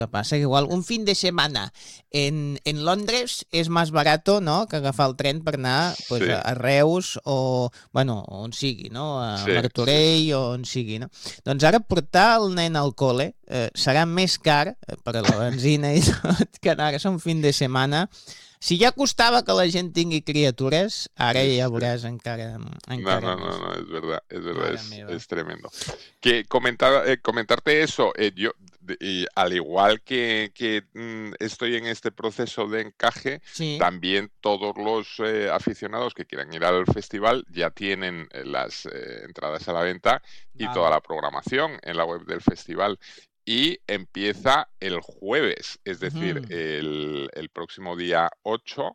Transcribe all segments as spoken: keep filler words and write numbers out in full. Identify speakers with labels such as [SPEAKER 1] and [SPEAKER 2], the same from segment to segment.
[SPEAKER 1] que passa que igual un fin de semana en, en Londres és més barato, no?, que agafar el tren per anar pues,
[SPEAKER 2] Sí,
[SPEAKER 1] a, a Reus o, bueno, on sigui, no?, a
[SPEAKER 2] sí, sí.
[SPEAKER 1] Martorell o on sigui, no? Doncs ara portar el nen al col·le eh, serà més car eh, per a la benzina i tot que anar-se un fin de setmana. Si ja costava que la gent tingui criatures, ara ja
[SPEAKER 2] Sí.
[SPEAKER 1] veuràs encara,
[SPEAKER 2] No,
[SPEAKER 1] encara
[SPEAKER 2] no, no,
[SPEAKER 1] més.
[SPEAKER 2] no, es verdad, es verdad,
[SPEAKER 1] Mare
[SPEAKER 2] es,
[SPEAKER 1] meva.
[SPEAKER 2] es tremendo. Que comentar, eh, comentarte eso, eh, yo, de- y al igual que, que mm, estoy en este proceso de encaje,
[SPEAKER 1] Sí,
[SPEAKER 2] también todos los eh, aficionados que quieran ir al festival ya tienen eh, las eh, entradas a la venta y toda
[SPEAKER 1] vale.
[SPEAKER 2] la programación en la web del festival. Y empieza el jueves, es decir,
[SPEAKER 1] Ujú.
[SPEAKER 2] el, el próximo día ocho,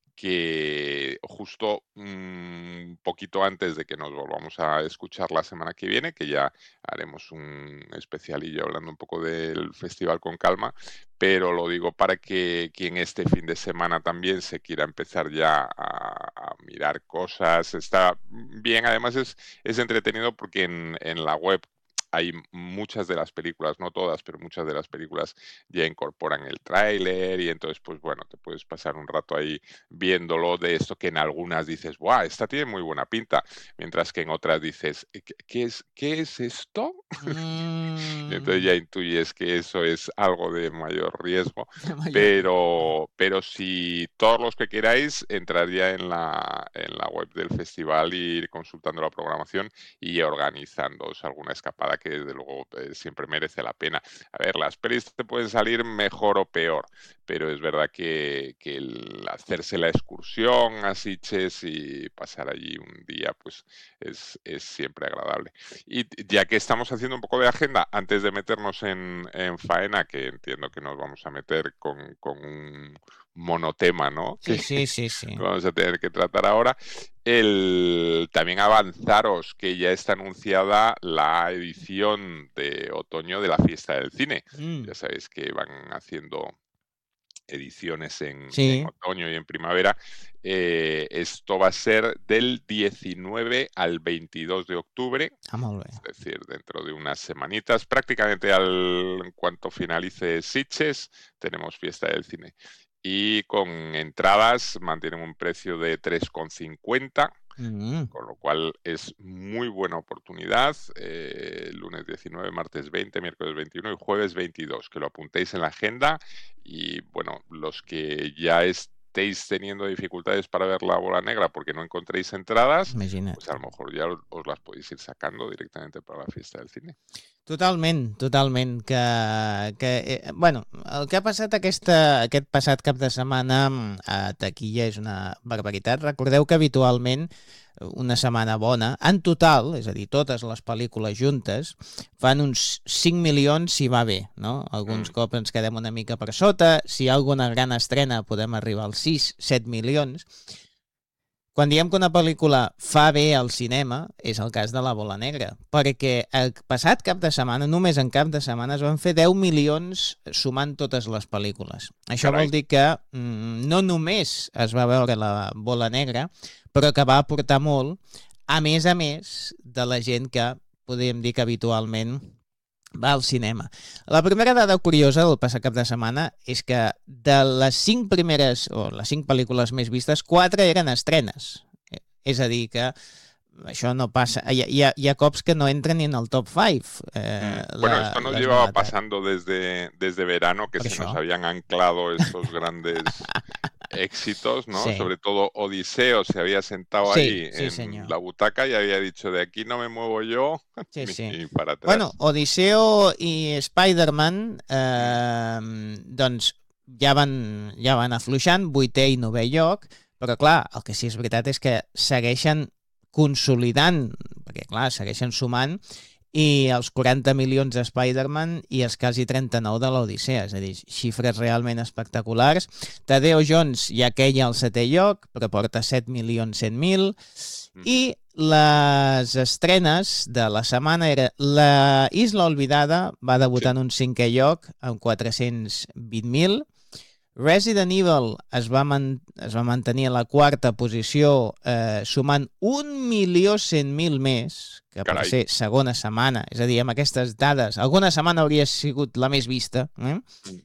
[SPEAKER 2] que justo un mm, poquito antes de que nos volvamos a escuchar la semana que viene, que ya haremos un especialillo hablando un poco del festival con calma, pero lo digo para que quien este fin de semana también se quiera empezar ya a, a mirar cosas, está bien, además es, es entretenido porque en, en la web hay muchas de las películas, no todas, pero muchas de las películas ya incorporan el tráiler y entonces, pues bueno, te puedes pasar un rato ahí viéndolo, de esto que en algunas dices, ¡buah! Esta tiene muy buena pinta, mientras que en otras dices, ¿qué, qué es, ¿qué es esto? Y entonces ya
[SPEAKER 1] Mm,
[SPEAKER 2] intuyes que eso es algo de mayor riesgo,
[SPEAKER 1] de mayor riesgo.
[SPEAKER 2] pero, pero si todos los que queráis, entrar ya en la, en la web del festival y ir consultando la programación y organizándoos alguna escapada que desde luego eh, siempre merece la pena. A ver, las pelis te pueden salir mejor o peor, pero es verdad que, que el hacerse la excursión a Sitges y pasar allí un día, pues es, es siempre agradable. Y ya que estamos haciendo un poco de agenda, antes de meternos en, en faena, que entiendo que nos vamos a meter con, con un monotema, ¿no?
[SPEAKER 1] Sí,
[SPEAKER 2] Que
[SPEAKER 1] sí, sí, sí.
[SPEAKER 2] vamos a tener que tratar ahora. El, también avanzaros que ya está anunciada la edición de otoño de la Fiesta del Cine.
[SPEAKER 1] Mm,
[SPEAKER 2] Ya sabéis que van haciendo ediciones en, en
[SPEAKER 1] sí.
[SPEAKER 2] otoño y en primavera. Eh, esto va a ser del diecinueve al veintidós de octubre,
[SPEAKER 1] Ah, molt bé.
[SPEAKER 2] es decir, dentro de unas semanitas, prácticamente al, en cuanto finalice Sitges, tenemos Fiesta del Cine. Y con entradas mantienen un precio de tres con cincuenta,
[SPEAKER 1] Mm.
[SPEAKER 2] con lo cual es muy buena oportunidad. Eh, lunes diecinueve, martes veinte, miércoles veintiuno y jueves veintidós, que lo apuntéis en la agenda. Y bueno, los que ya estéis teniendo dificultades para ver la bola negra porque no encontréis entradas,
[SPEAKER 1] Imagina't.
[SPEAKER 2] pues a lo mejor ya os, os las podéis ir sacando directamente para la Fiesta del Cine.
[SPEAKER 1] Totalment, totalment. Que, que eh, bueno, el que ha passat aquesta, aquest passat cap de setmana mm, a taquilla és una barbaritat. Recordeu que habitualment eh, una setmana bona, en total, és a dir, totes les pel·lícules juntes, fan uns cinc milions si va bé, no? Alguns
[SPEAKER 2] Mm.
[SPEAKER 1] cops ens quedem una mica per sota, si hi ha alguna gran estrena podem arribar als sis set milions. Quan diem que una pel·lícula fa bé al cinema, és el cas de La Bola Negra, perquè el passat cap de setmana, només en cap de setmana, es van fer deu milions sumant totes les pel·lícules. Això
[SPEAKER 2] Carai.
[SPEAKER 1] vol dir que mm, no només es va veure La Bola Negra, però que va aportar molt, a més a més de la gent que podríem dir que habitualment va al cinema. La primera dada curiosa del passat cap de setmana és que de les cinc primeres, o les cinc pel·lícules més vistes, quatre eren estrenes. Eh, És a dir, que això no passa. Hi ha, hi ha, hi ha cops que no entren ni en el top cinc, eh,
[SPEAKER 2] Mm. Bueno,
[SPEAKER 1] la,
[SPEAKER 2] esto nos
[SPEAKER 1] les
[SPEAKER 2] llevaba
[SPEAKER 1] novetats.
[SPEAKER 2] pasando desde, desde verano, que
[SPEAKER 1] Per
[SPEAKER 2] se nos
[SPEAKER 1] això.
[SPEAKER 2] habían anclado estos grandes éxitos, ¿no?
[SPEAKER 1] Sí,
[SPEAKER 2] Sobre todo Odiseo se había sentado
[SPEAKER 1] sí,
[SPEAKER 2] ahí
[SPEAKER 1] sí,
[SPEAKER 2] en
[SPEAKER 1] senyor.
[SPEAKER 2] la butaca y había dicho, de aquí no me muevo yo
[SPEAKER 1] Sí, sí.
[SPEAKER 2] ni para
[SPEAKER 1] Bueno,
[SPEAKER 2] atrás.
[SPEAKER 1] Odisseo i Spider-Man
[SPEAKER 2] Mm.
[SPEAKER 1] eh, doncs ja van, ja van afluixant, vuitè i novè lloc, però clar, el que sí és veritat és que segueixen consolidant, perquè clar, segueixen sumant, i els quaranta milions de Spider-Man i els quasi trenta-nou de l'Odissea, és a dir, xifres realment espectaculars. Tadeo Jones ja queia al setè lloc, però porta set milions cent mil, i les estrenes de la setmana era La Isla Olvidada, va debutar
[SPEAKER 2] Sí.
[SPEAKER 1] en un cinquè lloc amb quatre-cents vint mil, Resident Evil es va, man es va mantenir a la quarta posició eh, sumant un milió cent mil més, que per
[SPEAKER 2] Carai.
[SPEAKER 1] ser segona setmana, és a dir, amb aquestes dades, alguna setmana hauria sigut la més vista, eh?